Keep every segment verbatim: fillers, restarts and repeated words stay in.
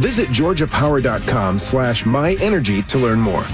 Visit georgiapower.com slash myenergy to learn more.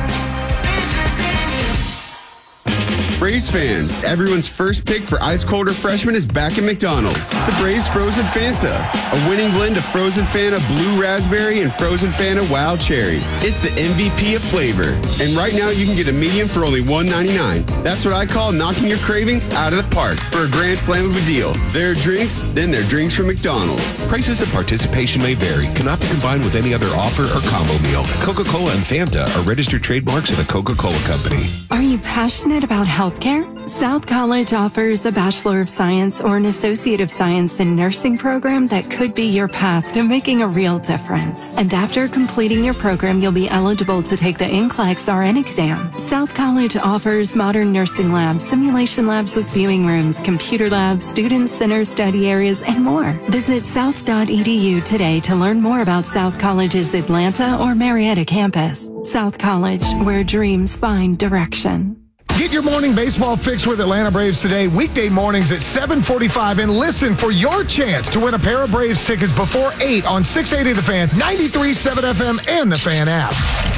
Braves fans, everyone's first pick for ice cold refreshment is back at McDonald's. The Braves Frozen Fanta, a winning blend of Frozen Fanta Blue Raspberry and Frozen Fanta Wild Cherry. It's the M V P of flavor. And right now you can get a medium for only one ninety-nine. That's what I call knocking your cravings out of the park for a grand slam of a deal. There are drinks, then there are drinks from McDonald's. Prices and participation may vary. Cannot be combined with any other offer or combo meal. Coca-Cola and Fanta are registered trademarks of the Coca-Cola Company. Are you passionate about healthcare? South College offers a Bachelor of Science or an Associate of Science in Nursing program that could be your path to making a real difference. And after completing your program, you'll be eligible to take the N C L E X R N exam. South College offers modern nursing labs, simulation labs with viewing rooms, computer labs, student center study areas, and more. Visit south dot e d u today to learn more about South College's Atlanta or Marietta campus. South College, where dreams find direction. Get your morning baseball fix with Atlanta Braves today, weekday mornings at seven forty-five, and listen for your chance to win a pair of Braves tickets before eight on six eighty The Fan, ninety-three point seven F M, and the Fan app.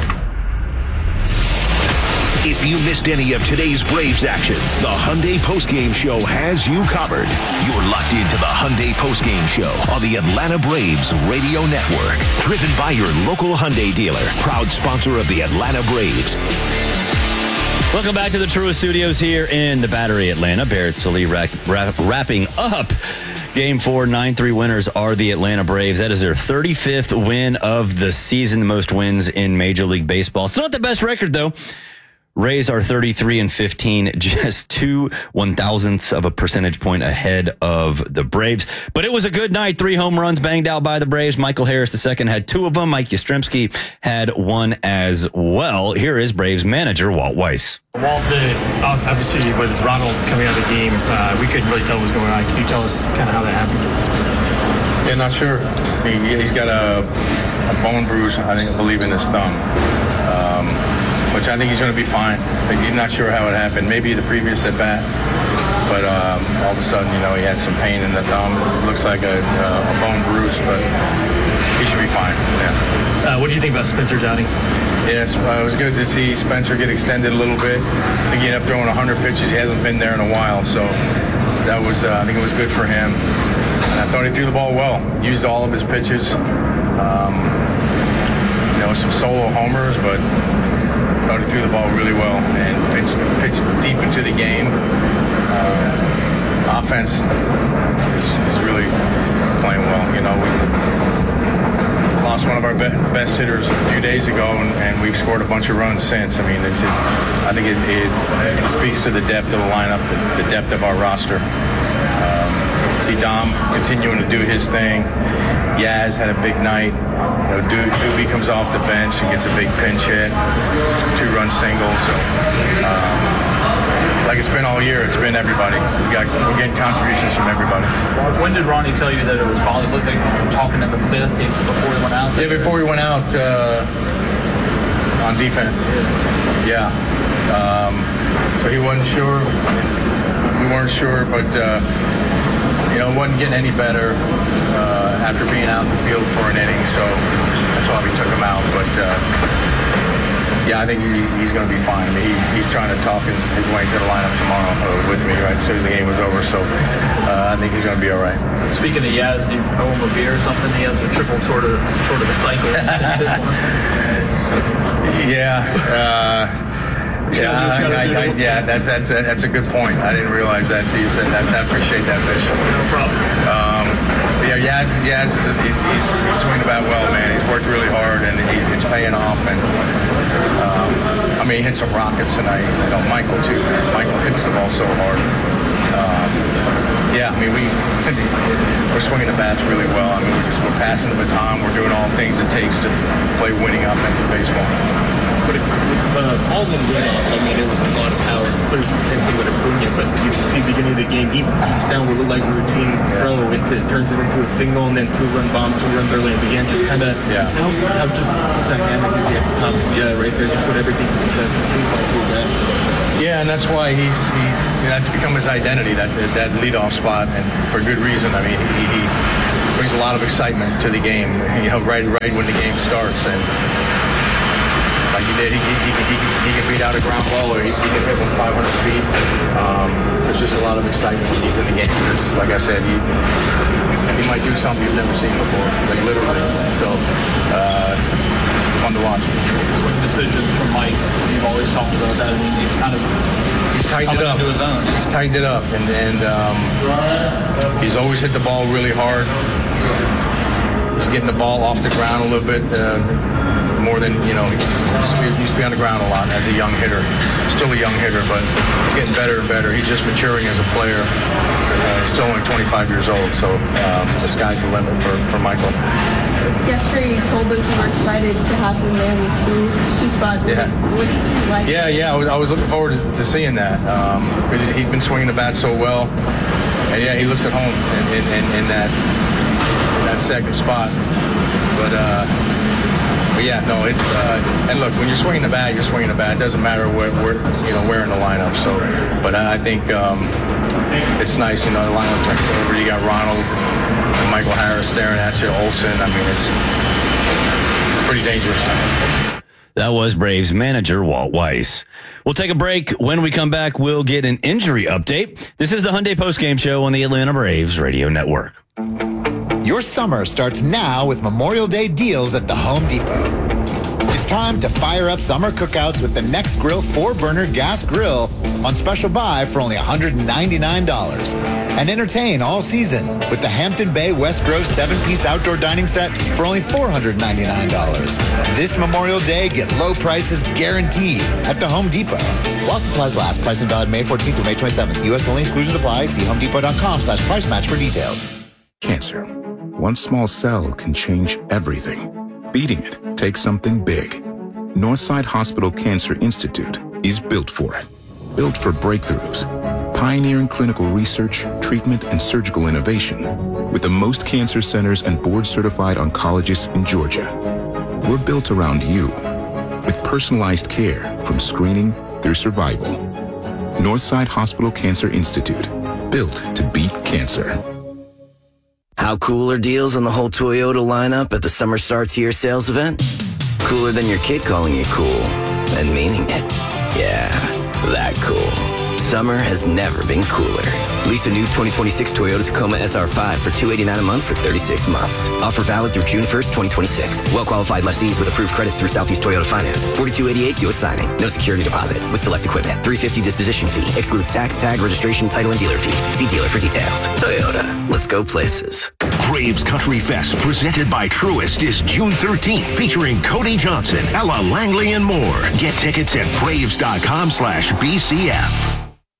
If you missed any of today's Braves action, the Hyundai Postgame Show has you covered. You're locked into the Hyundai Postgame Show on the Atlanta Braves Radio Network, driven by your local Hyundai dealer, proud sponsor of the Atlanta Braves. Welcome back to the Truist Studios here in the Battery, Atlanta. Barrett Sully wrap, wrap, wrapping up Game four. nine three winners are the Atlanta Braves. That is their thirty-fifth win of the season, the most wins in Major League Baseball. Still not the best record, though. Rays are thirty-three and fifteen, just two one thousandths of a percentage point ahead of the Braves. But it was a good night. Three home runs banged out by the Braves. Michael Harris the second had two of them. Mike Yastrzemski had one as well. Here is Braves manager Walt Weiss. Walt, the, obviously with Ronald coming out of the game, uh, we couldn't really tell what was going on. Can you tell us kind of how that happened? Yeah, not sure. He, he's got a, a bone bruise, I think, I believe, in his thumb. Um, which I think he's going to be fine. He's not sure how it happened. Maybe the previous at bat, but um, all of a sudden, you know, he had some pain in the thumb. It looks like a, uh, a bone bruise, but he should be fine. Yeah. Uh, what do you think about Spencer's outing? Yes, uh, it was good to see Spencer get extended a little bit. I think he ended up throwing one hundred pitches. He hasn't been there in a while, so that was, uh, I think it was good for him. And I thought he threw the ball well. Used all of his pitches. Um, you know, some solo homers, but he threw the ball really well and pitched, pitched deep into the game. Uh, offense is, is really playing well. You know, we lost one of our be- best hitters a few days ago, and, and we've scored a bunch of runs since. I mean, it's, it, I think it, it, it speaks to the depth of the lineup, the, the depth of our roster. Um, see Dom continuing to do his thing. Yaz had a big night. You know, Do- Doobie comes off the bench and gets a big pinch hit, two-run single. So, um, like it's been all year, it's been everybody. We got we're getting contributions from everybody. When did Ronnie tell you that it was Ball? It looked like you were talking in the fifth before he went out. Yeah, before he went out uh, on defense. Yeah. Um, so he wasn't sure. We weren't sure, but uh, you know, it wasn't getting any better. Uh, after being out in the field for an inning, so that's why we took him out. But uh, yeah, I think he, he's going to be fine. He, he's trying to talk his, his way to the lineup tomorrow uh, with me, right, as soon as the game was over. So uh, I think he's going to be all right. Speaking of Yaz, do you owe him a beer or something? He has a triple sort of sort of a cycle. yeah. Uh, Yeah, I, I, I, yeah, that's that's a, that's a good point. I didn't realize that until you said that. I appreciate that, Bishop. No problem. Um, yeah, Yaz, Yaz is a, he's he's swinging the bat well, man. He's worked really hard, and he, it's paying off. And um, I mean, he hit some rockets tonight. You know, Michael too. Man. Michael hits the ball so hard. Um, yeah, I mean, we we're swinging the bats really well. I mean, we're, just, we're passing the baton. We're doing all the things it takes to play winning offensive baseball. But it, uh, all of them went off. I mean, it was a lot of power. But it's the same thing with Acuna. But you can see the beginning of the game, he beats down what looked like a routine throw. It turns it into a single, and then two-run bomb, two runs early. And began just kind of yeah. how, how just dynamic is he at the top? Yeah, right there, just with everything he does. His team all through that. Yeah, and that's why he's he's that's become his identity, that that leadoff spot, and for good reason. I mean, he, he brings a lot of excitement to the game, you know, right, right when the game starts. And like he did, he, he, he, he, he can beat out a ground ball, or he, he can hit from five hundred feet. Um, there's just a lot of excitement when he's in the game. There's, like I said, he, he might do something you've never seen before, like literally. So, uh, fun to watch. Quick decisions from Mike. You've always talked about that. I mean, he's kind of he's tightened it up. Into his own. He's tightened it up, and and um, he's always hit the ball really hard. He's getting the ball off the ground a little bit uh, more than, you know, he used, to be, he used to be on the ground a lot as a young hitter. Still a young hitter, but he's getting better and better. He's just maturing as a player. Uh, he's still only twenty-five years old, so um, the sky's the limit for, for Michael. Yesterday you told us you were excited to have him there in the two, two spot. Yeah. What did you like? Yeah, yeah, I was, I was looking forward to, to seeing that. Um, he'd been swinging the bat so well. And yeah, he looks at home in, in, in, in that in that second spot. But, uh, but yeah, no, it's uh, and look, when you're swinging the bat, you're swinging the bat. It doesn't matter where, where you know where in the lineup. So, but I think um, it's nice, you know, the lineup turns over. You got Ronald and Michael Harris staring at you, Olsen. I mean, it's, it's pretty dangerous. That was Braves manager Walt Weiss. We'll take a break. When we come back, we'll get an injury update. This is the Hyundai Postgame Show on the Atlanta Braves Radio Network. Your summer starts now with Memorial Day deals at the Home Depot. It's time to fire up summer cookouts with the Next Grill four burner gas grill on special buy for only one hundred ninety-nine dollars. And entertain all season with the Hampton Bay West Grove seven piece outdoor dining set for only four hundred ninety-nine dollars. This Memorial Day, get low prices guaranteed at the Home Depot. While supplies last, pricing valid May fourteenth through May twenty-seventh. U S only, exclusions apply. See homedepot.com slash price match for details. Cancer. One small cell can change everything. Beating it takes something big. Northside Hospital Cancer Institute is built for it. Built for breakthroughs, pioneering clinical research, treatment, and surgical innovation with the most cancer centers and board-certified oncologists in Georgia. We're built around you with personalized care from screening through survival. Northside Hospital Cancer Institute, built to beat cancer. How cool are deals on the whole Toyota lineup at the Summer Starts Here sales event? Cooler than your kid calling you cool and meaning it. Yeah, that cool. Summer has never been cooler. Lease a new twenty twenty-six Toyota Tacoma S R five for two hundred eighty-nine dollars a month for thirty-six months. Offer valid through June first, twenty twenty-six. Well-qualified lessees with approved credit through Southeast Toyota Finance. forty-two eighty-eight due at signing. No security deposit with select equipment. three hundred fifty dollars disposition fee. Excludes tax, tag, registration, title, and dealer fees. See dealer for details. Toyota. Let's go places. Braves Country Fest, presented by Truist, is June thirteenth, featuring Cody Johnson, Ella Langley, and more. Get tickets at braves.com slash BCF.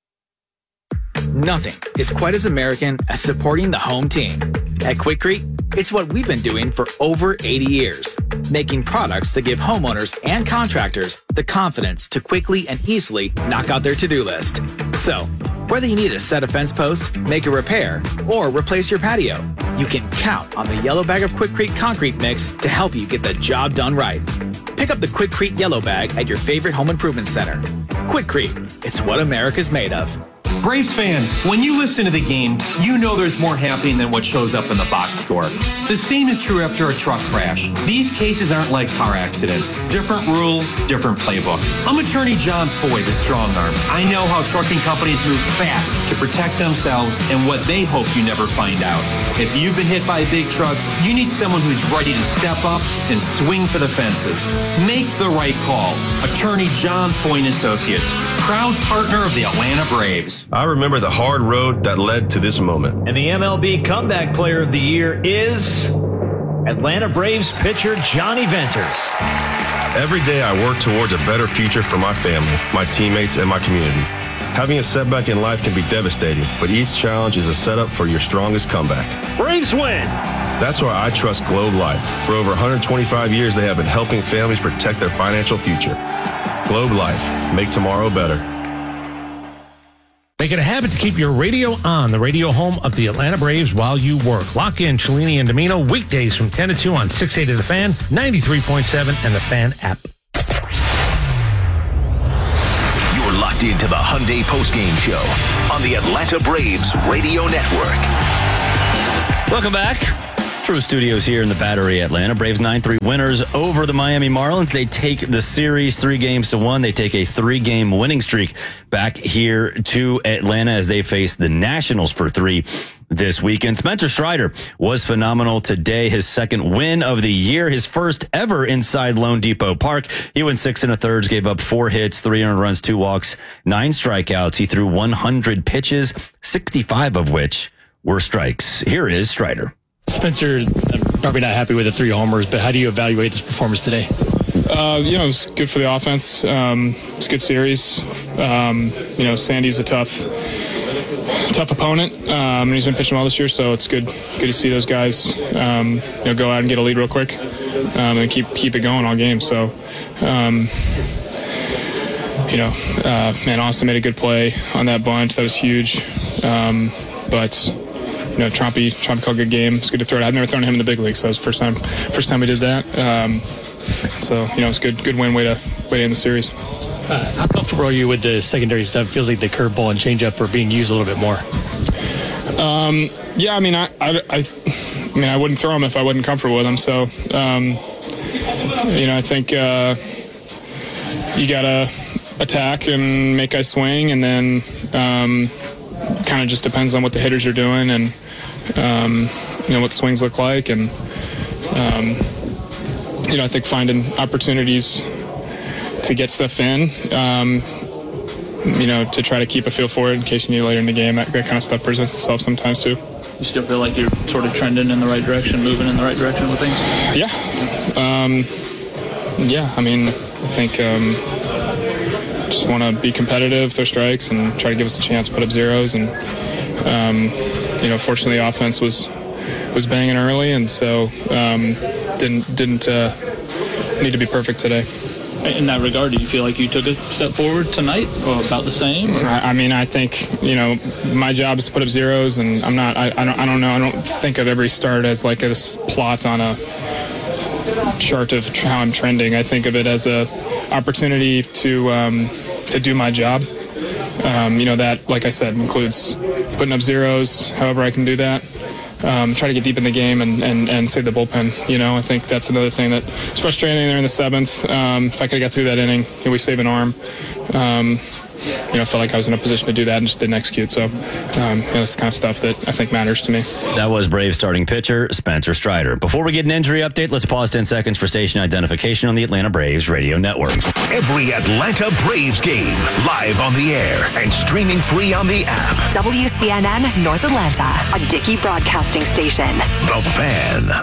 Nothing is quite as American as supporting the home team. At Quikrete, it's what we've been doing for over eighty years, making products that give homeowners and contractors the confidence to quickly and easily knock out their to-do list. So, whether you need a set a fence post, make a repair, or replace your patio, you can count on the Yellow Bag of Quikrete Concrete Mix to help you get the job done right. Pick up the Quikrete Yellow Bag at your favorite home improvement center. Quikrete, it's what America's made of. Braves fans, when you listen to the game, you know there's more happening than what shows up in the box score. The same is true after a truck crash. These cases aren't like car accidents. Different rules, different playbook. I'm attorney John Foy, the strong arm. I know how trucking companies move fast to protect themselves and what they hope you never find out. If you've been hit by a big truck, you need someone who's ready to step up and swing for the fences. Make the right call. Attorney John Foy and Associates, proud partner of the Atlanta Braves. I remember the hard road that led to this moment. And the M L B Comeback Player of the Year is Atlanta Braves pitcher Johnny Venters. Every day I work towards a better future for my family, my teammates, and my community. Having a setback in life can be devastating, but each challenge is a setup for your strongest comeback. Braves win! That's why I trust Globe Life. For over one hundred twenty-five years, they have been helping families protect their financial future. Globe Life. Make tomorrow better. Make it a habit to keep your radio on, the radio home of the Atlanta Braves while you work. Lock in Cellini and Domino weekdays from ten to two on six eighty The Fan, ninety-three point seven, and the Fan app. You're locked into the Hyundai Postgame Show on the Atlanta Braves Radio Network. Welcome back. True Studios here in the Battery, Atlanta. Braves nine three winners over the Miami Marlins. They take the series three games to one. They take a three-game winning streak back here to Atlanta as they face the Nationals for three this weekend. Spencer Strider was phenomenal today. His second win of the year, his first ever inside Lone Depot Park. He went six and a thirds, gave up four hits, three earned runs, two walks, nine strikeouts. He threw one hundred pitches, sixty-five of which were strikes. Here is Strider. Spencer, probably not happy with the three homers, but how do you evaluate this performance today? Uh, you know, it was good for the offense. Um, it's a good series. Um, you know, Sandy's a tough, tough opponent, um, and he's been pitching well this year, so it's good, good to see those guys, um, you know, go out and get a lead real quick, um, and keep keep it going all game. So, um, you know, uh, man, Austin made a good play on that bunt. That was huge, um, but. You know, Trumpy, Trumpy called a good game. It's good to throw it. I've never thrown him in the big league, so it was the first time, first time we did that. Um, so, you know, it's good, good win, way to, way to end the series. Uh, how comfortable are you with the secondary stuff? It feels like the curveball and changeup are being used a little bit more. Um, yeah, I mean, I, I, I, I mean, I wouldn't throw them if I wasn't comfortable with them. So, um, you know, I think uh, you gotta attack and make guys swing, and then um, kind of just depends on what the hitters are doing and. Um, you know what the swings look like, and um, you know I think finding opportunities to get stuff in, um, you know, to try to keep a feel for it in case you need later in the game. That, that kind of stuff presents itself sometimes too. You still feel like you're sort of trending in the right direction, moving in the right direction with things? Yeah, um, yeah. I mean, I think um, just want to be competitive, throw strikes, and try to give us a chance, put up zeros, and. Um, You know, fortunately, the offense was was banging early, and so um, didn't didn't uh, need to be perfect today. In that regard, do you feel like you took a step forward tonight, or about the same? I, I mean, I think you know my job is to put up zeros, and I'm not. I, I don't. I don't know. I don't think of every start as like a plot on a chart of how I'm trending. I think of it as a opportunity to um, to do my job. Um, you know, that, like I said, includes putting up zeros, however I can do that. Um, try to get deep in the game and, and, and save the bullpen. You know, I think that's another thing that was frustrating there in the seventh. Um, if I could have got through that inning, you know, we save an arm. Um, you know, I felt like I was in a position to do that and just didn't execute. So um, you know, that's the kind of stuff that I think matters to me. That was Braves starting pitcher Spencer Strider. Before we get an injury update, let's pause ten seconds for station identification on the Atlanta Braves radio network. Every Atlanta Braves game, live on the air and streaming free on the app. W C N N North Atlanta, a Dickey Broadcasting Station. The Fan.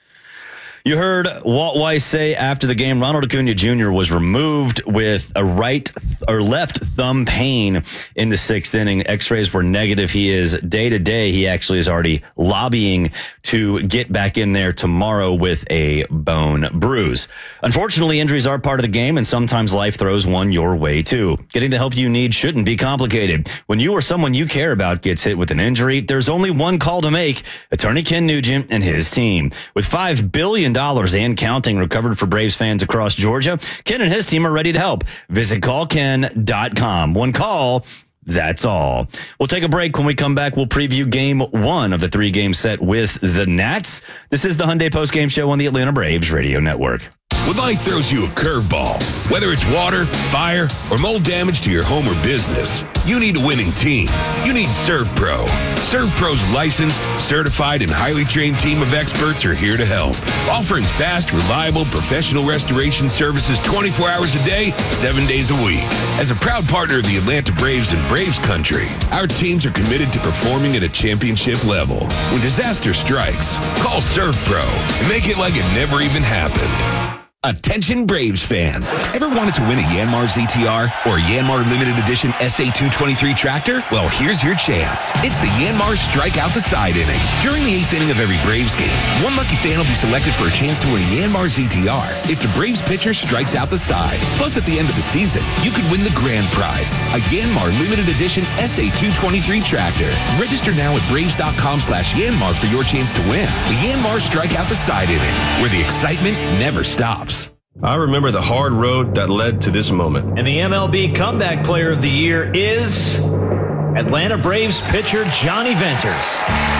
You heard Walt Weiss say after the game, Ronald Acuna Junior was removed with a right or left thumb pain in the sixth inning. X-rays were negative. He is day to day. He actually is already lobbying to get back in there tomorrow with a bone bruise. Unfortunately, injuries are part of the game, and sometimes life throws one your way too. Getting the help you need shouldn't be complicated. When you or someone you care about gets hit with an injury, there's only one call to make. Attorney Ken Nugent and his team. With five billion dollars and counting recovered for Braves fans across Georgia, Ken and his team are ready to help. Visit call ken dot com. One call, that's all. We'll take a break. When we come back, we'll preview game one of the three-game set with the Nats. This is the Hyundai Postgame Show on the Atlanta Braves Radio Network. When life throws you a curveball, whether it's water, fire, or mold damage to your home or business, you need a winning team. You need ServPro. ServPro's licensed, certified, and highly trained team of experts are here to help, offering fast, reliable, professional restoration services twenty-four hours a day, seven days a week. As a proud partner of the Atlanta Braves and Braves Country, our teams are committed to performing at a championship level. When disaster strikes, call ServPro and make it like it never even happened. Attention Braves fans. Ever wanted to win a Yanmar Z T R or a Yanmar Limited Edition S A two twenty-three tractor? Well, here's your chance. It's the Yanmar Strike Out the Side inning. During the eighth inning of every Braves game, one lucky fan will be selected for a chance to win a Yanmar Z T R if the Braves pitcher strikes out the side. Plus, at the end of the season, you could win the grand prize, a Yanmar Limited Edition S A two twenty-three tractor. Register now at braves.com slash Yanmar for your chance to win. The Yanmar Strike Out the Side inning, where the excitement never stops. I remember the hard road that led to this moment. And the M L B Comeback Player of the Year is Atlanta Braves pitcher Johnny Venters.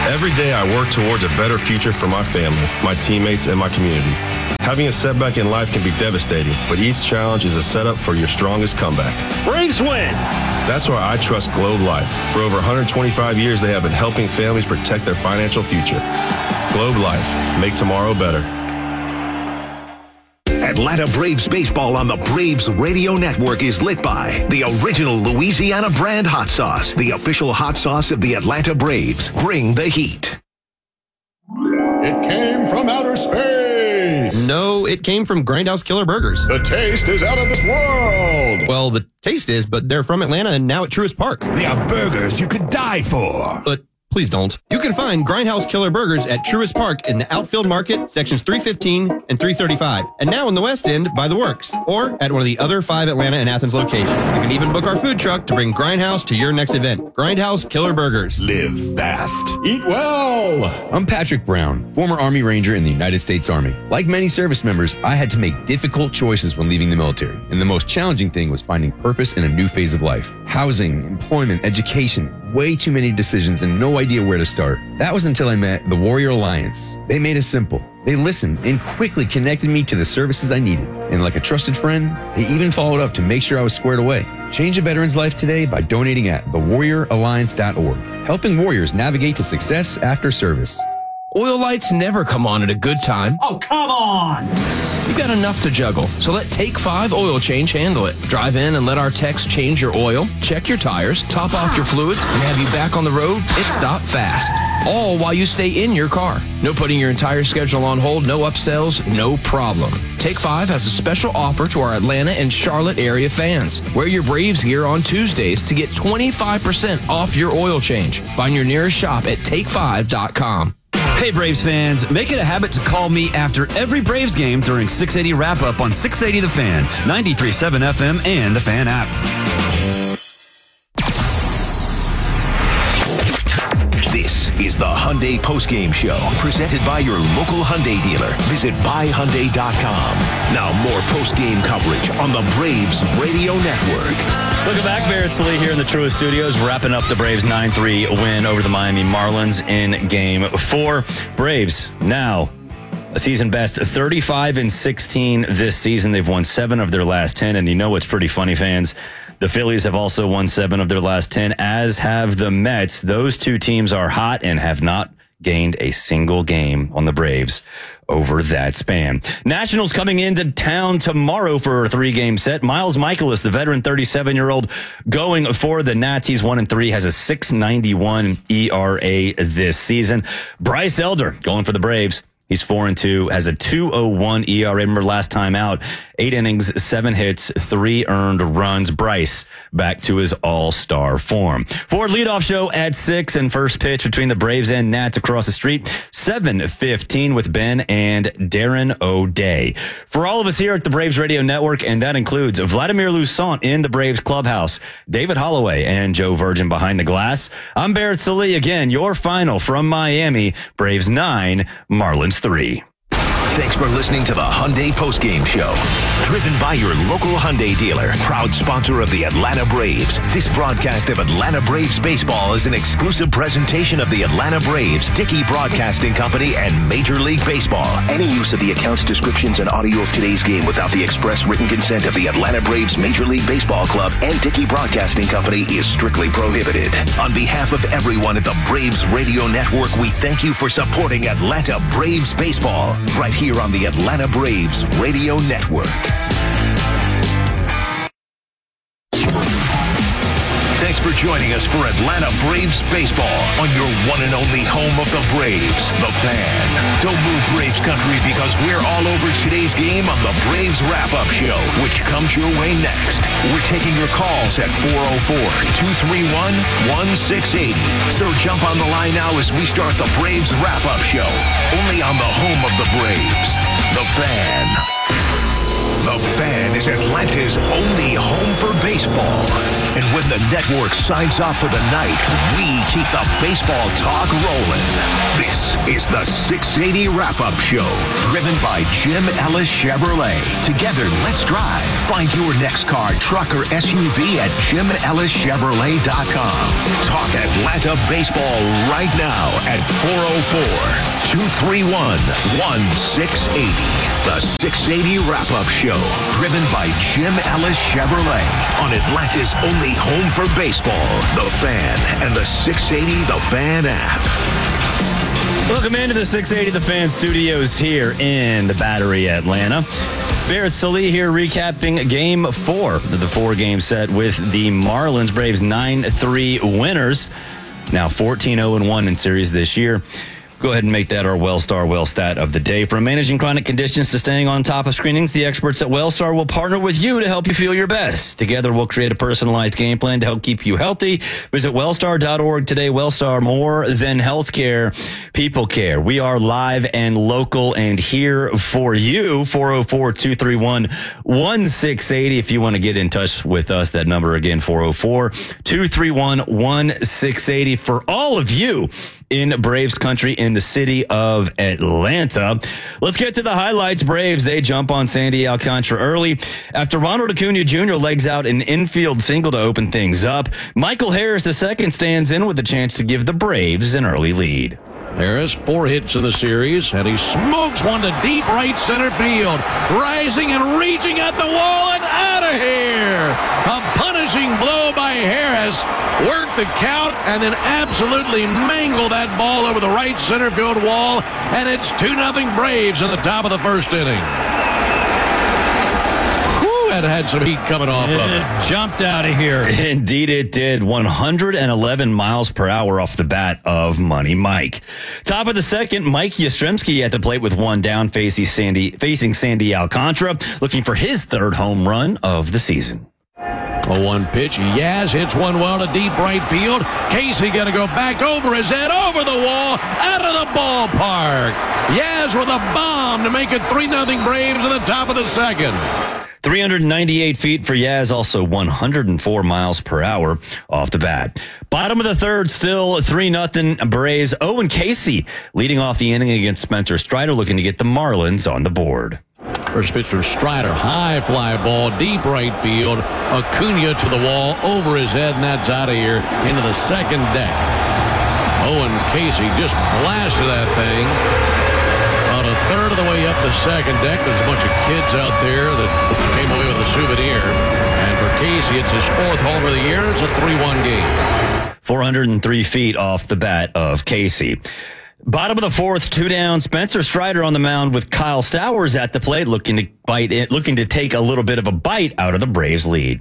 Every day I work towards a better future for my family, my teammates, and my community. Having a setback in life can be devastating, but each challenge is a setup for your strongest comeback. Braves win! That's why I trust Globe Life. For over one hundred twenty-five years, they have been helping families protect their financial future. Globe Life. Make tomorrow better. Atlanta Braves baseball on the Braves Radio Network is lit by the original Louisiana brand hot sauce, the official hot sauce of the Atlanta Braves. Bring the heat. It came from outer space. No, it came from Grindhouse Killer Burgers. The taste is out of this world. Well, the taste is, but they're from Atlanta and now at Truist Park. They are burgers you could die for. But please don't. You can find Grindhouse Killer Burgers at Truist Park in the Outfield Market, sections three fifteen and three thirty-five. And now in the West End by the Works, or at one of the other five Atlanta and Athens locations. You can even book our food truck to bring Grindhouse to your next event. Grindhouse Killer Burgers. Live fast. Eat well. I'm Patrick Brown, former Army Ranger in the United States Army. Like many service members, I had to make difficult choices when leaving the military. And the most challenging thing was finding purpose in a new phase of life. Housing, employment, education. Way too many decisions and no idea where to start. That was until I met the Warrior Alliance. They made it simple. They listened and quickly connected me to the services I needed. And like a trusted friend, they even followed up to make sure I was squared away. Change a veteran's life today by donating at the warrior alliance dot org, helping warriors navigate to success after service. Oil lights never come on at a good time. Oh, come on! You've got enough to juggle, so let Take five Oil Change handle it. Drive in and let our techs change your oil, check your tires, top off your fluids, and have you back on the road. It's stop fast. All while you stay in your car. No putting your entire schedule on hold, no upsells, no problem. Take five has a special offer to our Atlanta and Charlotte area fans. Wear your Braves gear on Tuesdays to get twenty-five percent off your oil change. Find your nearest shop at take five dot com. Hey, Braves fans, make it a habit to call me after every Braves game during six eighty Wrap-Up on six eighty The Fan, ninety-three point seven F M, and the Fan app. This is the Hyundai Postgame Show, presented by your local Hyundai dealer. Visit buy hyundai dot com. Now more postgame coverage on the Braves Radio Network. Welcome back. Barrett Sallee here in the Truist Studios, wrapping up the Braves nine three win over the Miami Marlins in Game four. Braves now a season best thirty-five and sixteen this season. They've won seven of their last ten, and you know what's pretty funny, fans? The Phillies have also won seven of their last ten, as have the Mets. Those two teams are hot and have not gained a single game on the Braves over that span. Nationals coming into town tomorrow for a three-game set. Miles Michaelis, the veteran thirty-seven-year-old, going for the Nats. He's one and three, has a six ninety-one E R A this season. Bryce Elder going for the Braves. He's four and two, has a two oh one E R A. Remember last time out, eight innings, seven hits, three earned runs. Bryce back to his all-star form. Ford leadoff show at six, and first pitch between the Braves and Nats across the street, seven fifteen with Ben and Darren O'Day. For all of us here at the Braves Radio Network, and that includes Vladimir Lusant in the Braves clubhouse, David Holloway and Joe Virgin behind the glass, I'm Barrett Sallee again, your final from Miami, Braves nine, Marlins three. Thanks for listening to the Hyundai Postgame Show. Driven by your local Hyundai dealer, proud sponsor of the Atlanta Braves. This broadcast of Atlanta Braves baseball is an exclusive presentation of the Atlanta Braves, Dickey Broadcasting Company, and Major League Baseball. Any use of the accounts, descriptions, and audio of today's game without the express written consent of the Atlanta Braves Major League Baseball Club and Dickey Broadcasting Company is strictly prohibited. On behalf of everyone at the Braves Radio Network, we thank you for supporting Atlanta Braves baseball right here on the Atlanta Braves Radio Network. Thanks for joining us for Atlanta Braves baseball on your one and only home of the Braves, The Fan. Don't move, Braves country, because we're all over today's game on the Braves Wrap-Up Show, which comes your way next. We're taking your calls at four oh four, two three one, one six eight oh. So jump on the line now as we start the Braves Wrap-Up Show, only on the home of the Braves, The Fan. The Fan is is Atlanta's only home for baseball. And when the network signs off for the night, we keep the baseball talk rolling. This is the six eighty Wrap-Up Show, driven by Jim Ellis Chevrolet. Together, let's drive. Find your next car, truck, or S U V at jim ellis chevrolet dot com. Talk Atlanta baseball right now at four oh four, two three one, one six eight oh. The six eighty Wrap-Up Show, driven by Jim Ellis Chevrolet on Atlanta's only home for baseball, The Fan, and the six eighty The Fan app. Welcome into the six eighty The Fan studios here in the Battery, Atlanta. Barrett Sallee here recapping game four of the four-game set with the Marlins. Braves nine three winners. Now fourteen oh one in series this year. Go ahead and make that our Wellstar Well Stat of the day. From managing chronic conditions to staying on top of screenings, the experts at Wellstar will partner with you to help you feel your best. Together, we'll create a personalized game plan to help keep you healthy. Visit wellstar dot org today. Wellstar, more than healthcare, people care. We are live and local and here for you. four oh four, two three one, one six eight oh. If you want to get in touch with us, that number again, four oh four, two three one, one six eight oh. For all of you in Braves country in the city of Atlanta. Let's get to the highlights. Braves, they jump on Sandy Alcantara early. After Ronald Acuna Junior legs out an infield single to open things up, Michael Harris the second stands in with a chance to give the Braves an early lead. Harris, four hits in the series, and he smokes one to deep right center field. Rising and reaching at the wall and out of here. A punishing blow by Harris. Worked the count and then absolutely mangled that ball over the right center field wall. And it's two nothing Braves in the top of the first inning. That had some heat coming off it of it. Jumped out of here. Indeed it did. one hundred eleven miles per hour off the bat of Money Mike. Top of the second, Mike Yastrzemski at the plate with one down, facing Sandy, facing Sandy Alcantara, looking for his third home run of the season. A one pitch. Yaz hits one well to deep right field. Casey going to go back over his head, over the wall, out of the ballpark. Yaz with a bomb to make it three nothing Braves in the top of the second. three hundred ninety-eight feet for Yaz, also one hundred four miles per hour off the bat. Bottom of the third, still three nothing Braves. Owen Casey leading off the inning against Spencer Strider, looking to get the Marlins on the board. First pitch from Strider, high fly ball, deep right field. Acuna to the wall, over his head, and that's out of here into the second deck. Owen Casey just blasted that thing. About a third of the way up the second deck. There's a bunch of kids out there that came away with a souvenir. And for Casey, it's his fourth homer of the year. It's a three one game. four hundred three feet off the bat of Casey. Bottom of the fourth, two down. Spencer Strider on the mound with Kyle Stowers at the plate, looking to bite it, looking to take a little bit of a bite out of the Braves' lead.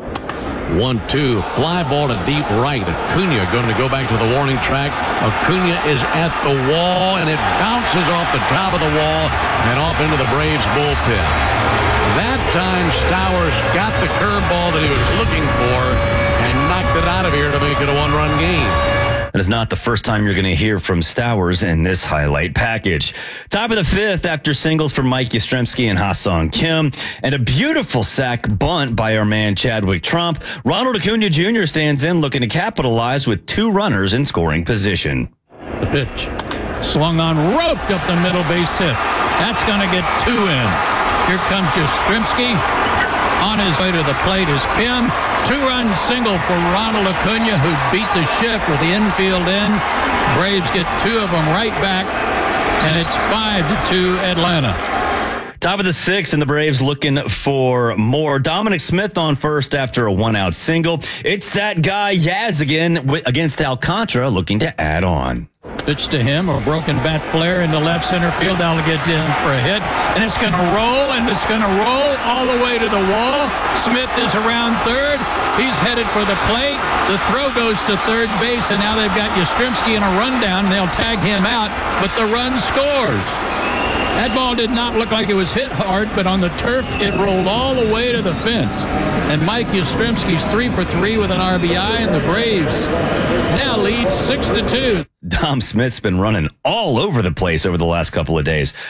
one two, fly ball to deep right. Acuna going to go back to the warning track. Acuna is at the wall, and it bounces off the top of the wall and off into the Braves bullpen. That time, Stowers got the curveball that he was looking for and knocked it out of here to make it a one-run game. That is not the first time you're going to hear from Stowers in this highlight package. Top of the fifth after singles from Mike Yastrzemski and Ha-Sung Kim, and a beautiful sac bunt by our man Chadwick Trump. Ronald Acuna Junior stands in looking to capitalize with two runners in scoring position. The pitch. Swung on, roped up the middle base hit. That's going to get two in. Here comes Yastrzemski. On his way to the plate is Kim. Two-run single for Ronald Acuna, who beat the shift with the infield in. Braves get two of them right back, and it's five to two Atlanta. Top of the sixth, and the Braves looking for more. Dominic Smith on first after a one-out single. It's that guy, Yaz, again against Alcantara, looking to add on. Pitch to him, a broken bat flare into left center field. That'll get in for a hit, and it's going to roll, and it's going to roll all the way to the wall. Smith is around third. He's headed for the plate. The throw goes to third base, and now they've got Yastrzemski in a rundown. They'll tag him out, but the run scores. That ball did not look like it was hit hard, but on the turf, it rolled all the way to the fence. And Mike Yastrzemski's three for three with an R B I, and the Braves now lead six to two. Dom Smith's been running all over the place over the last couple of days.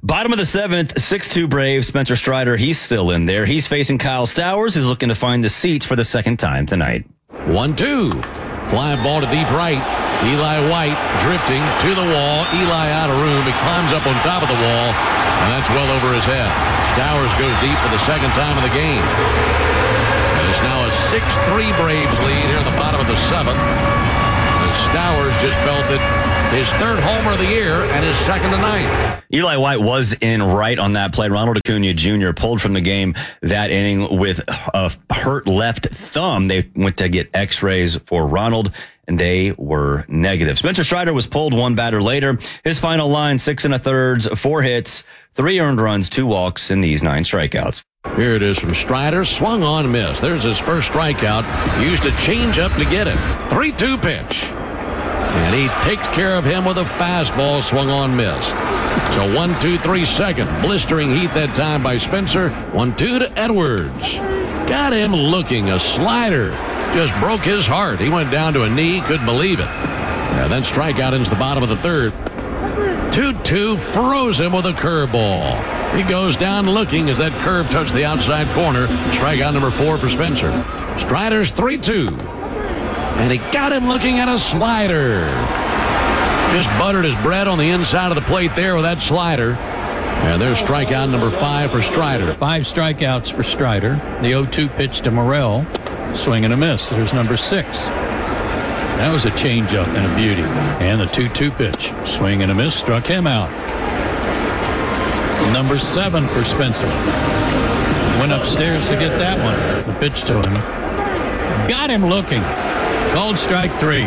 Bottom of the seventh, six two Braves. Spencer Strider, he's still in there. He's facing Kyle Stowers, who's looking to find the seats for the second time tonight. one two. Fly ball to deep right. Eli White drifting to the wall. Eli out of room. He climbs up on top of the wall, and that's well over his head. Stowers goes deep for the second time of the game. And it's now a six three Braves lead here in the bottom of the seventh. And Stowers just belted his third homer of the year and his second tonight. Eli White was in right on that play. Ronald Acuna Junior pulled from the game that inning with a hurt left thumb. They went to get x-rays for Ronald, and they were negative. Spencer Strider was pulled one batter later. His final line, six and a thirds, four hits, three earned runs, two walks, and these nine strikeouts. Here it is from Strider. Swung on, miss. There's his first strikeout. Used a change-up to get it. three two pitch. And he takes care of him with a fastball, swung on, missed. So one two three second. Blistering heat that time by Spencer. one two to Edwards. Got him looking. A slider. Just broke his heart. He went down to a knee. Couldn't believe it. And then strikeout into the bottom of the third. two two froze him with a curveball. He goes down looking as that curve touched the outside corner. Strikeout number four for Spencer. Strider's three two. And he got him looking at a slider. Just buttered his bread on the inside of the plate there with that slider. And there's strikeout number five for Strider. Five strikeouts for Strider. The oh two pitch to Morel. Swing and a miss. There's number six. That was a changeup and a beauty. And the two two pitch. Swing and a miss. Struck him out. Number seven for Spencer. Went upstairs to get that one. The pitch to him. Got him looking. Called strike three.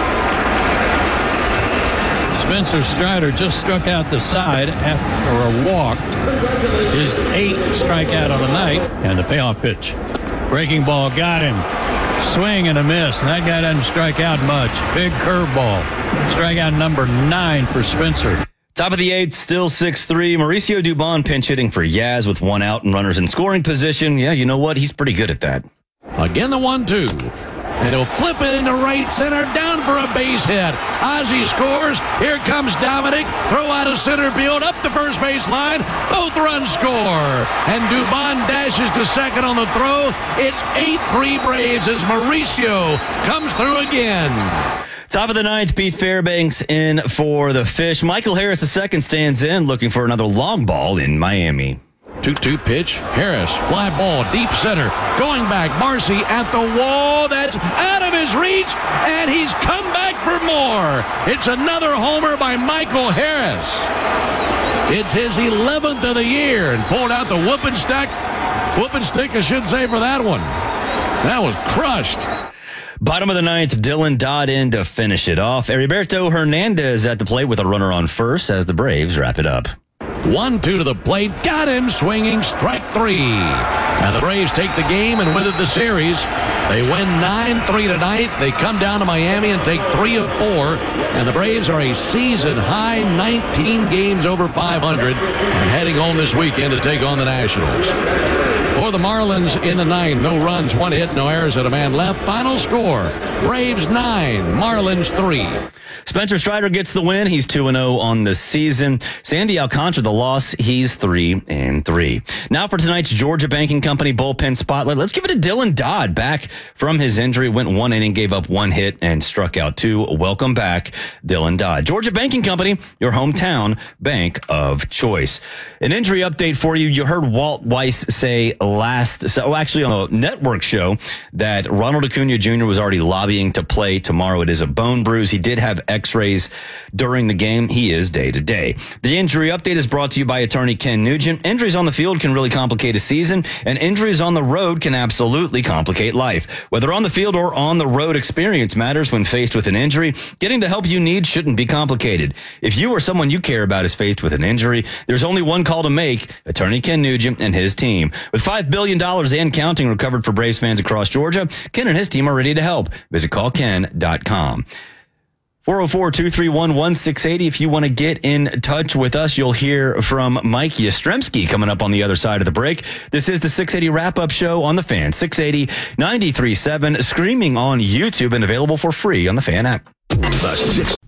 Spencer Strider just struck out the side after a walk. His eighth strikeout on the night. And the payoff pitch. Breaking ball got him. Swing and a miss. And that guy doesn't strike out much. Big curveball. Strikeout number nine for Spencer. Top of the eighth, still six three. Mauricio Dubon pinch hitting for Yaz with one out and runners in scoring position. Yeah, you know what? He's pretty good at that. Again, the one two. And he'll flip it into right center, down for a base hit. Ozzie scores. Here comes Dominic. Throw out of center field, up the first base line. Both runs score. And Dubon dashes to second on the throw. It's eight three Braves as Mauricio comes through again. Top of the ninth, Pete Fairbanks in for the Fish. Michael Harris the second stands in, looking for another long ball in Miami. two two pitch. Harris, fly ball, deep center. Going back, Marcy at the wall. That's out of his reach, and he's come back for more. It's another homer by Michael Harris. It's his eleventh of the year, and pulled out the whooping stick. Whooping stick, I should say, for that one. That was crushed. Bottom of the ninth, Dylan Dodd in to finish it off. Heriberto Hernandez at the plate with a runner on first as the Braves wrap it up. one two to the plate. Got him swinging. Strike three. And the Braves take the game and with it the series. They win nine three tonight. They come down to Miami and take three of four. And the Braves are a season high nineteen games over five hundred and heading home this weekend to take on the Nationals. For the Marlins in the ninth, no runs, one hit, no errors, and a man left. Final score, Braves nine, Marlins three. Spencer Strider gets the win. He's two and oh on the season. Sandy Alcantara, the loss. He's three and three. Now for tonight's Georgia Banking Company bullpen spotlight. Let's give it to Dylan Dodd. Back from his injury, went one inning, gave up one hit, and struck out two. Welcome back, Dylan Dodd. Georgia Banking Company, your hometown bank of choice. An injury update for you. You heard Walt Weiss say last, so actually on a network show, that Ronald Acuna Junior was already lobbying to play tomorrow. It is a bone bruise. He did have x-rays during the game. He is day to day. The injury update is brought to you by attorney Ken Nugent. Injuries on the field can really complicate a season, and injuries on the road can absolutely complicate life. Whether on the field or on the road, experience matters when faced with an injury. Getting the help you need shouldn't be complicated. If you or someone you care about is faced with an injury, there's only one call to make: attorney Ken Nugent and his team. With five billion dollars and counting recovered for Braves fans across Georgia, Ken and his team are ready to help. Visit call ken dot com. four oh four, two three one, one six eight zero. If you want to get in touch with us, you'll hear from Mike Yastrzemski coming up on the other side of the break. This is the six eighty Wrap-Up Show on The Fan. six eighty, ninety-three point seven, streaming on YouTube and available for free on the Fan app. The six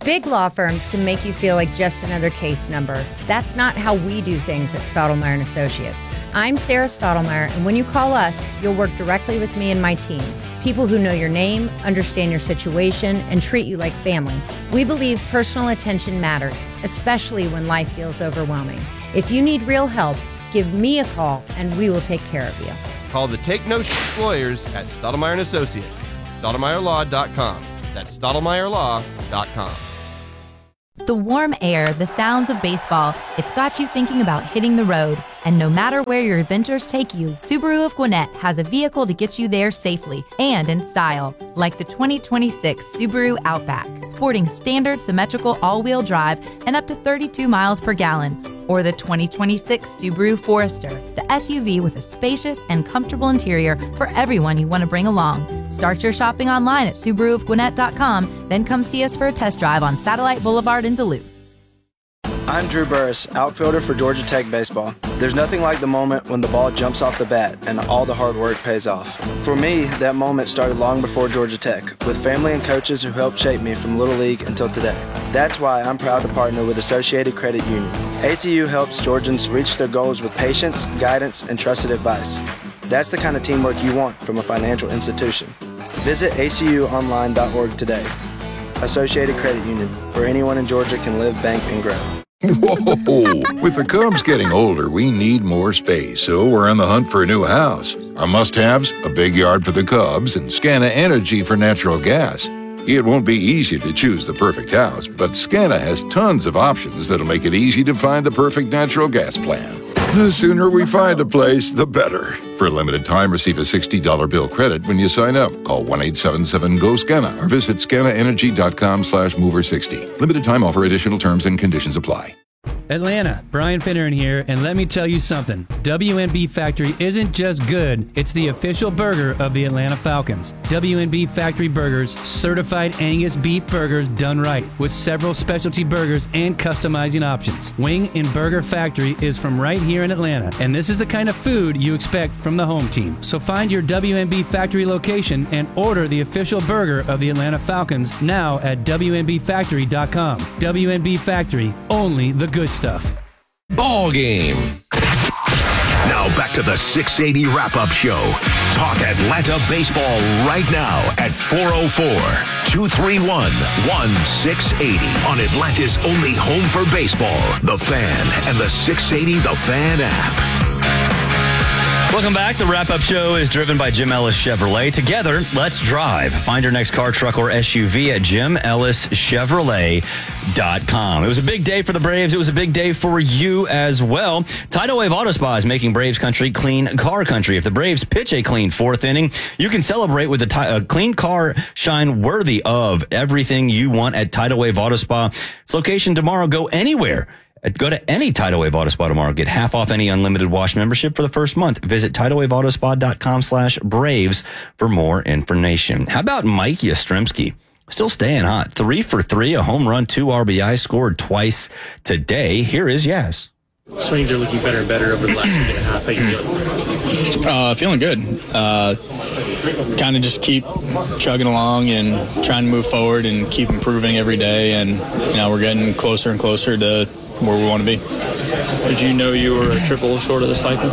Big law firms can make you feel like just another case number. That's not how we do things at Stottlemyre and Associates. I'm Sarah Stottlemyre, and when you call us, you'll work directly with me and my team. People who know your name, understand your situation, and treat you like family. We believe personal attention matters, especially when life feels overwhelming. If you need real help, give me a call, and we will take care of you. Call the Take No Shit Lawyers at Stottlemyre and Associates. Stottlemyre Law dot com. That's Stottlemyre Law dot com. The warm air, the sounds of baseball, it's got you thinking about hitting the road. And no matter where your adventures take you, Subaru of Gwinnett has a vehicle to get you there safely and in style, like the twenty twenty-six Subaru Outback, sporting standard symmetrical all-wheel drive and up to thirty-two miles per gallon. Or the twenty twenty-six Subaru Forester, the S U V with a spacious and comfortable interior for everyone you want to bring along. Start your shopping online at Subaru of Gwinnett dot com, then come see us for a test drive on Satellite Boulevard in Duluth. I'm Drew Burris, outfielder for Georgia Tech Baseball. There's nothing like the moment when the ball jumps off the bat and all the hard work pays off. For me, that moment started long before Georgia Tech, with family and coaches who helped shape me from Little League until today. That's why I'm proud to partner with Associated Credit Union. A C U helps Georgians reach their goals with patience, guidance, and trusted advice. That's the kind of teamwork you want from a financial institution. Visit A C U online dot org today. Associated Credit Union, where anyone in Georgia can live, bank, and grow. Whoa! With the Cubs getting older, we need more space, so we're on the hunt for a new house. Our must-haves, a big yard for the Cubs and Scana Energy for natural gas. It won't be easy to choose the perfect house, but Scana has tons of options that'll make it easy to find the perfect natural gas plan. The sooner we find a place, the better. For a limited time, receive a sixty dollars bill credit when you sign up. Call one eight seven seven G O S C A N A or visit scana energy dot com slash mover sixty. Limited time offer, additional terms and conditions apply. Atlanta, Brian Finneran here, and let me tell you something. W N B Factory isn't just good, it's the official burger of the Atlanta Falcons. W N B Factory Burgers, certified Angus beef burgers done right, with several specialty burgers and customizing options. Wing and Burger Factory is from right here in Atlanta, and this is the kind of food you expect from the home team. So find your W N B Factory location and order the official burger of the Atlanta Falcons now at W N B factory dot com. W N B Factory, only the good stuff. Ball game. Now back to the six eighty wrap-up show. Talk Atlanta baseball right now at four oh four, two three one, one six eight oh on Atlanta's only home for baseball, The Fan, and the six eighty The Fan app. Welcome back. The wrap-up show is driven by Jim Ellis Chevrolet. Together, let's drive. Find your next car, truck, or S U V at jim ellis chevrolet dot com. It was a big day for the Braves. It was a big day for you as well. Tidal Wave Auto Spa is making Braves country clean car country. If the Braves pitch a clean fourth inning, you can celebrate with a, t- a clean car shine worthy of everything you want at Tidal Wave Auto Spa. Its location tomorrow. Go anywhere. Go to any Tidal Wave Auto Spa tomorrow. Get half off any unlimited wash membership for the first month. Visit tidal wave auto spa dot com slash Braves for more information. How about Mike Yastrzemski? Still staying hot. Three for three, a home run, two R B I, scored twice today. Here is Yas. Swings are looking better and better over the last week and a half. How you feeling? Uh, feeling good. Uh, kind of just keep chugging along and trying to move forward and keep improving every day. And, you know, we're getting closer and closer to where we want to be. Did you know you were a triple short of the cycle?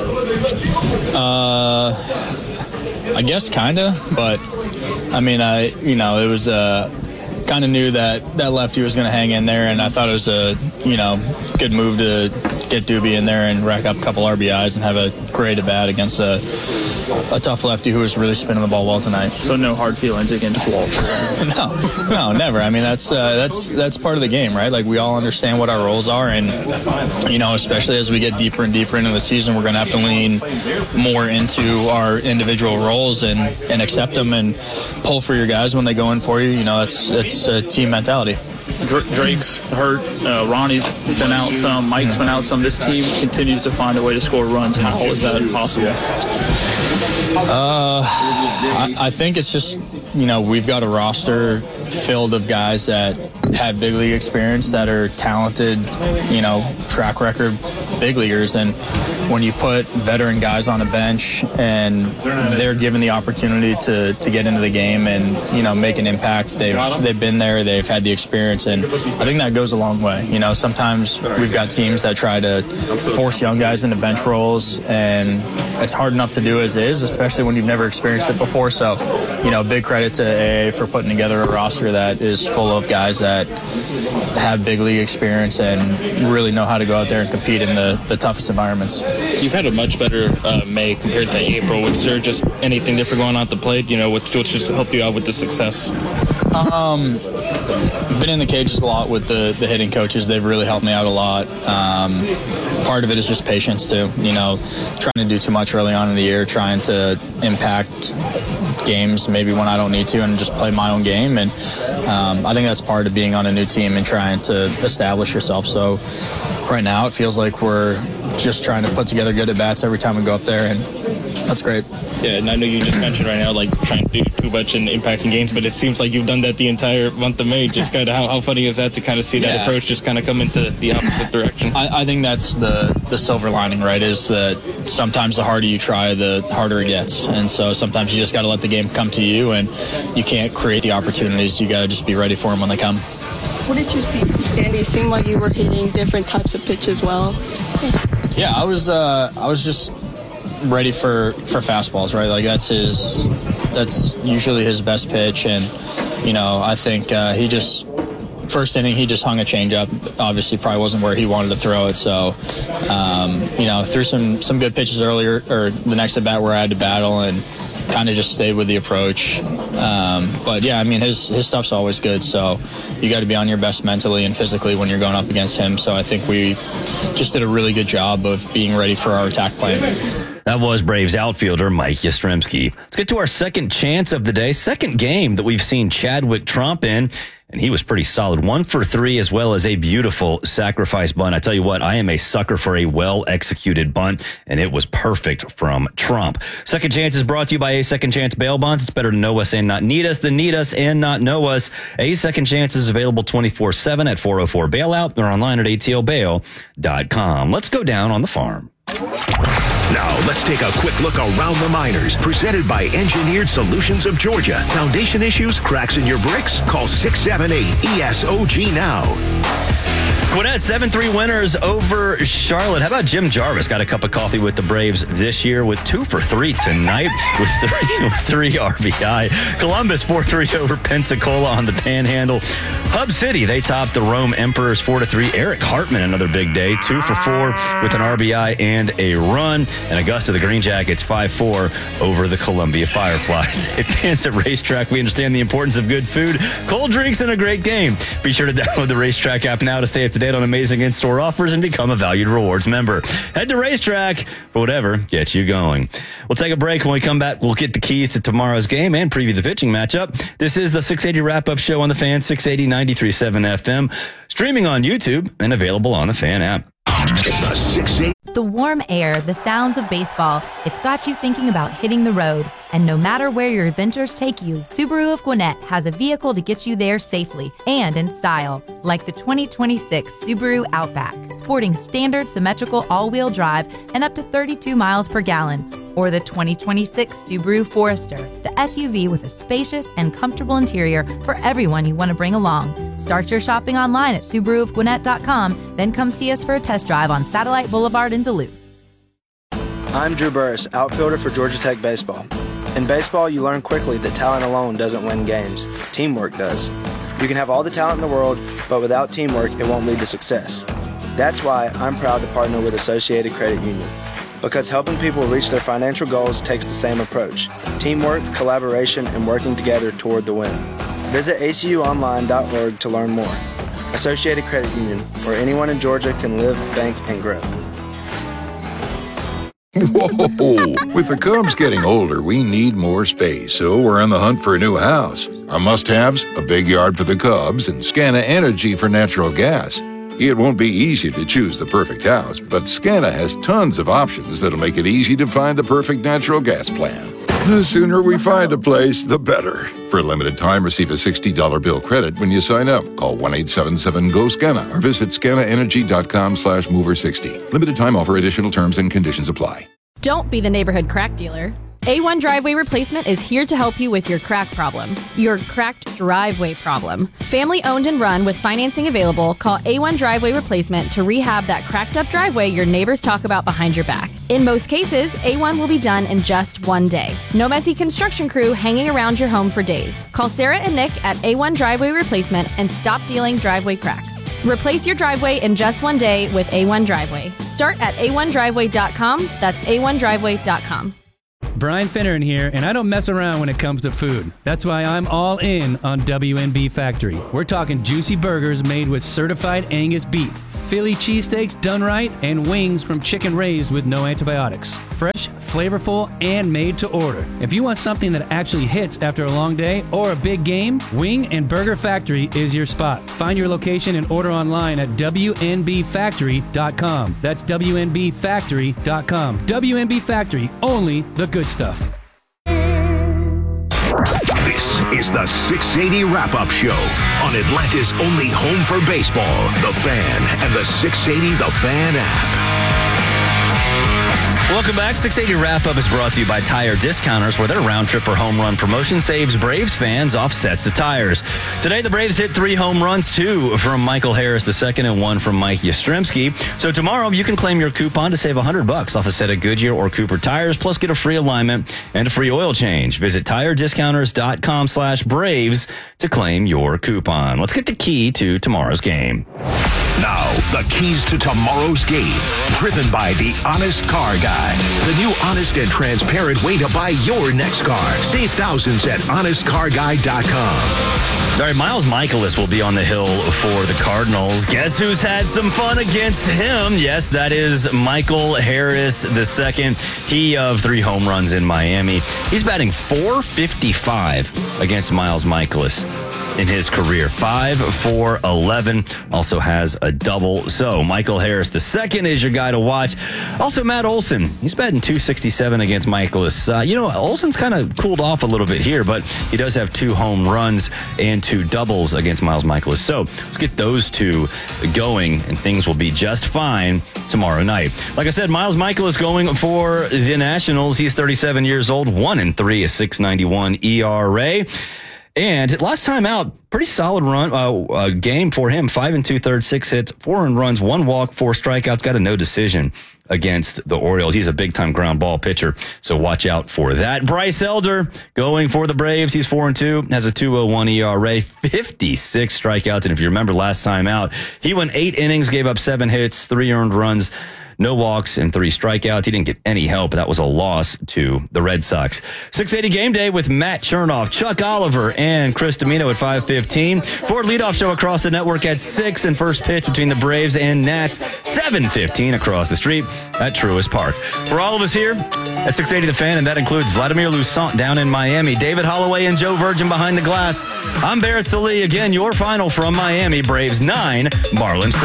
Uh, I guess kind of, but I mean, I, you know, it was, uh, kind of knew that that lefty was going to hang in there, and I thought it was a, you know, good move to get Doobie in there and rack up a couple R B Is and have a great at bat against a, a tough lefty who was really spinning the ball well tonight. So no hard feelings against Walt? no, no, never. I mean, that's uh, that's that's part of the game, right? Like, we all understand what our roles are, and, you know, especially as we get deeper and deeper into the season, we're going to have to lean more into our individual roles and, and accept them and pull for your guys when they go in for you. You know, it's it's a team mentality. Drake's hurt. Uh, Ronnie's been out some. Mike's been out some. This team continues to find a way to score runs. How is that possible? Uh, I, I think it's just, you know, we've got a roster filled of guys that have big league experience, that are talented, you know, track record big leaguers. And when you put veteran guys on a bench and they're given the opportunity to, to get into the game and, you know, make an impact, they've they've been there, they've had the experience, and I think that goes a long way. You know, sometimes we've got teams that try to force young guys into bench roles, and it's hard enough to do as is, especially when you've never experienced it before. So, you know, big credit to A A for putting together a roster that is full of guys that have big league experience and really know how to go out there and compete in the, the toughest environments. You've had a much better uh, May compared to April. Was there just anything different going on at the plate? You know, what's what's just helped you out with the success? Um, been in the cages a lot with the, the hitting coaches. They've really helped me out a lot. Um, part of it is just patience too. You know, trying to do too much early on in the year, trying to impact games maybe when I don't need to, and just play my own game. And um, I think that's part of being on a new team and trying to establish yourself. So right now it feels like we're just trying to put together good at-bats every time we go up there, and that's great. Yeah, and I know you just mentioned right now, like, trying to do too much and impacting games, but it seems like you've done that the entire month of May. Just kind of how, how funny is that to kind of see that Yeah. approach just kind of come into the opposite direction? I, I think that's the, the silver lining, right, is that sometimes the harder you try, the harder it gets. And so sometimes you just got to let the game come to you, and you can't create the opportunities. You got to just be ready for them when they come. What did you see from Sandy? It seemed like you were hitting different types of pitches well. Yeah, I was uh, I was just ready for, for fastballs, right? Like that's his, that's usually his best pitch, and you know I think uh, he just first inning he just hung a changeup. Obviously, probably wasn't where he wanted to throw it, so um, you know threw some some good pitches earlier or the next at bat where I had to battle and kind of just stayed with the approach. Um, but yeah, I mean his his stuff's always good, so you got to be on your best mentally and physically when you're going up against him. So I think we just did a really good job of being ready for our attack plan. That was Braves outfielder Mike Yastrzemski. Let's get to our second chance of the day. Second game that we've seen Chadwick Tromp in, and he was pretty solid. One for three, as well as a beautiful sacrifice bunt. I tell you what, I am a sucker for a well-executed bunt, and it was perfect from Tromp. Second Chance is brought to you by A Second Chance Bail Bonds. It's better to know us and not need us than need us and not know us. A Second Chance is available twenty-four seven at four oh four Bailout or online at A T L bail dot com. Let's go down on the farm. Now, let's take a quick look around the minors. Presented by Engineered Solutions of Georgia. Foundation issues, cracks in your bricks? Call six seven eight E S O G now. Gwinnett, seven three winners over Charlotte. How about Jim Jarvis? Got a cup of coffee with the Braves this year with two for three tonight with three, with three R B I. Columbus, four three over Pensacola on the Panhandle. Hub City, they topped the Rome Emperors four to three. Eric Hartman, another big day, two for four with an R B I and a run. And Augusta, the Green Jackets, five four over the Columbia Fireflies. At Pansett Racetrack, we understand the importance of good food, cold drinks, and a great game. Be sure to download the Racetrack app now to stay up to date on amazing in-store offers and become a valued rewards member. Head to Racetrack for whatever gets you going. We'll take a break. When we come back, we'll get the keys to tomorrow's game and preview the pitching matchup. This is the six eighty Wrap-Up Show on the Fan, six eighty ninety-three point seven F M, streaming on YouTube and available on the Fan app. The six eighty The warm air, the sounds of baseball, it's got you thinking about hitting the road. And no matter where your adventures take you, Subaru of Gwinnett has a vehicle to get you there safely and in style. Like the twenty twenty-six Subaru Outback, sporting standard symmetrical all-wheel drive and up to thirty-two miles per gallon. Or the twenty twenty-six Subaru Forester, the S U V with a spacious and comfortable interior for everyone you want to bring along. Start your shopping online at Subaru of Gwinnett dot com, then come see us for a test drive on Satellite Boulevard in Duluth. I'm Drew Burris, outfielder for Georgia Tech Baseball. In baseball, you learn quickly that talent alone doesn't win games. Teamwork does. You can have all the talent in the world, but without teamwork, it won't lead to success. That's why I'm proud to partner with Associated Credit Union. Because helping people reach their financial goals takes the same approach. Teamwork, collaboration, and working together toward the win. Visit A C U online dot org to learn more. Associated Credit Union, where anyone in Georgia can live, bank, and grow. Whoa! With the Cubs getting older, we need more space, so we're on the hunt for a new house. Our must-haves, a big yard for the Cubs and Scana Energy for natural gas. It won't be easy to choose the perfect house, but Scana has tons of options that'll make it easy to find the perfect natural gas plan. The sooner we find a place, the better. For a limited time, receive a sixty dollars bill credit when you sign up. Call one eight seven seven G O S C A N A or visit scanaenergy.com slash mover 60. Limited time offer, additional terms and conditions apply. Don't be the neighborhood crack dealer. A one Driveway Replacement is here to help you with your crack problem, your cracked driveway problem. Family owned and run with financing available, call A one Driveway Replacement to rehab that cracked up driveway your neighbors talk about behind your back. In most cases, A one will be done in just one day. No messy construction crew hanging around your home for days. Call Sarah and Nick at A one Driveway Replacement and stop dealing driveway cracks. Replace your driveway in just one day with A one Driveway. Start at A one driveway dot com. That's A one driveway dot com. Brian Finneran here, and I don't mess around when it comes to food. That's why I'm all in on W N B Factory. We're talking juicy burgers made with certified Angus beef, Philly cheesesteaks done right, and wings from chicken raised with no antibiotics. Fresh, flavorful, and made to order. If you want something that actually hits after a long day or a big game, Wing and Burger Factory is your spot. Find your location and order online at W N B factory dot com. That's W N B factory dot com. W N B Factory, only the good stuff. This is the six eighty Wrap-Up Show on Atlanta's only home for baseball, The Fan, and the six eighty The Fan app. Welcome back. six eighty Wrap-Up is brought to you by Tire Discounters, where their round trip or home run promotion saves Braves fans off sets of tires. Today, the Braves hit three home runs, two from Michael Harris the second and one from Mike Yastrzemski. So tomorrow, you can claim your coupon to save one hundred bucks off a set of Goodyear or Cooper tires, plus get a free alignment and a free oil change. Visit tire discounters dot com slash Braves to claim your coupon. Let's get the key to tomorrow's game. Now, the keys to tomorrow's game, driven by the Honest Car Guy, the new honest and transparent way to buy your next car. Save thousands at honest car guy dot com. All right, Miles Michaelis will be on the hill for the Cardinals. Guess who's had some fun against him? Yes, that is Michael Harris the second. He of three home runs in Miami. He's batting four fifty-five against Miles Michaelis in his career. five for eleven, also has a double. So Michael Harris the second is your guy to watch. Also Matt Olson, he's batting two sixty-seven against Michaelis. Uh, you know, Olson's kind of cooled off a little bit here, but he does have two home runs and two doubles against Miles Michaelis. So let's get those two going, and things will be just fine tomorrow night. Like I said, Miles Michaelis going for the Nationals. He's thirty-seven years old, one and three, a six ninety-one E R A. And last time out, pretty solid run uh, uh, game for him. Five and two thirds, six hits, four earned runs, one walk, four strikeouts. Got a no decision against the Orioles. He's a big time ground ball pitcher, so watch out for that. Bryce Elder going for the Braves. He's four and two, has a two oh one E R A, fifty-six strikeouts. And if you remember last time out, he went eight innings, gave up seven hits, three earned runs, no walks, and three strikeouts. He didn't get any help. That was a loss to the Red Sox. six eighty Game Day with Matt Chernoff, Chuck Oliver, and Chris Domino at five fifteen. Ford leadoff show across the network at six, and first pitch between the Braves and Nats, seven fifteen across the street at Truist Park. For all of us here at six eighty The Fan, and that includes Vladimir Lusant down in Miami, David Holloway and Joe Virgin behind the glass, I'm Barrett Sallee. Again, your final from Miami, Braves nine, Marlins three.